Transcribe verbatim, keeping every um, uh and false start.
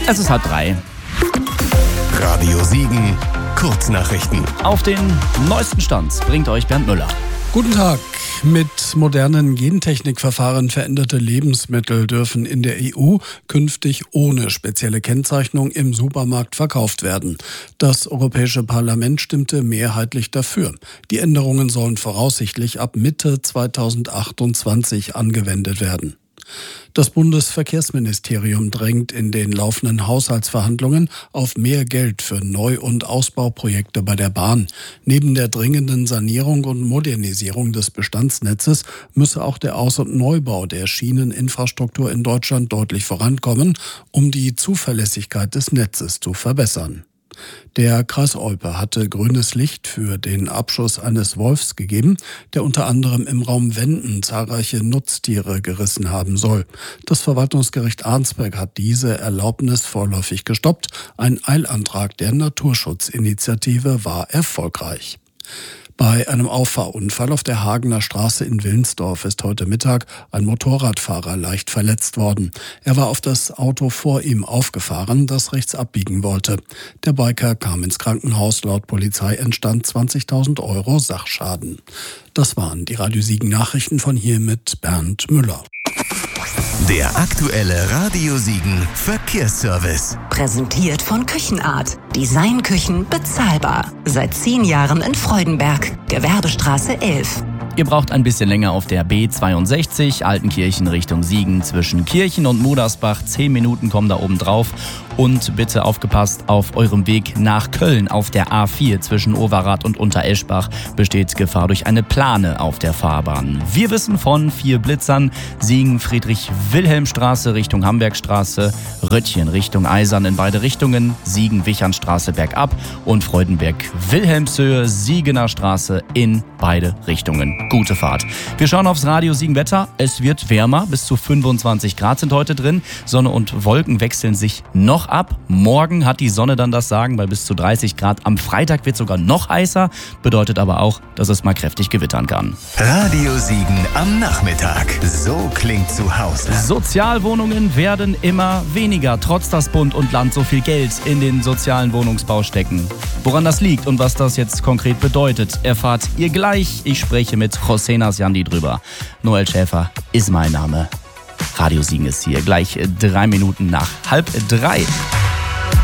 Es ist halb drei. Radio Siegen, Kurznachrichten. Auf den neuesten Stand bringt euch Bernd Müller. Guten Tag. Mit modernen Gentechnikverfahren veränderte Lebensmittel dürfen in der E U künftig ohne spezielle Kennzeichnung im Supermarkt verkauft werden. Das Europäische Parlament stimmte mehrheitlich dafür. Die Änderungen sollen voraussichtlich ab Mitte zweitausendachtundzwanzig angewendet werden. Das Bundesverkehrsministerium drängt in den laufenden Haushaltsverhandlungen auf mehr Geld für Neu- und Ausbauprojekte bei der Bahn. Neben der dringenden Sanierung und Modernisierung des Bestandsnetzes müsse auch der Aus- und Neubau der Schieneninfrastruktur in Deutschland deutlich vorankommen, um die Zuverlässigkeit des Netzes zu verbessern. Der Kreis Olpe hatte grünes Licht für den Abschuss eines Wolfs gegeben, der unter anderem im Raum Wenden zahlreiche Nutztiere gerissen haben soll. Das Verwaltungsgericht Arnsberg hat diese Erlaubnis vorläufig gestoppt. Ein Eilantrag der Naturschutzinitiative war erfolgreich. Bei einem Auffahrunfall auf der Hagener Straße in Wilnsdorf ist heute Mittag ein Motorradfahrer leicht verletzt worden. Er war auf das Auto vor ihm aufgefahren, das rechts abbiegen wollte. Der Biker kam ins Krankenhaus. Laut Polizei entstand zwanzigtausend Euro Sachschaden. Das waren die Radio Siegen Nachrichten von hier mit Bernd Müller. Der aktuelle Radio Siegen Verkehrsservice. Präsentiert von Küchenart. Designküchen bezahlbar. Seit zehn Jahren in Freudenberg. Gewerbestraße elf. Ihr braucht ein bisschen länger auf der B zweiundsechzig, Altenkirchen Richtung Siegen, zwischen Kirchen und Modersbach. Zehn Minuten kommen da oben drauf. Und bitte aufgepasst, auf eurem Weg nach Köln auf der A vier zwischen Overath und Untereschbach besteht Gefahr durch eine Plane auf der Fahrbahn. Wir wissen von vier Blitzern: Siegen Friedrich-Wilhelm-Straße Richtung Hambergstraße, Röttchen Richtung Eisern in beide Richtungen, Siegen-Wichernstraße bergab und Freudenberg-Wilhelmshöhe Siegener Straße in beide Richtungen. Gute Fahrt. Wir schauen aufs Radio Siegen Wetter. Es wird wärmer, bis zu fünfundzwanzig Grad sind heute drin. Sonne und Wolken wechseln sich noch ab. Morgen hat die Sonne dann das Sagen bei bis zu dreißig Grad. Am Freitag wird sogar noch heißer, bedeutet aber auch, dass es mal kräftig gewittern kann. Radio Siegen am Nachmittag. So klingt zu Hause. Sozialwohnungen werden immer weniger, trotz dass Bund und Land so viel Geld in den sozialen Wohnungsbau stecken. Woran das liegt und was das jetzt konkret bedeutet, erfahrt ihr gleich. Ich spreche mit José Nasjandi drüber. Noel Schäfer ist mein Name. Radio Siegen ist hier, gleich drei Minuten nach halb drei.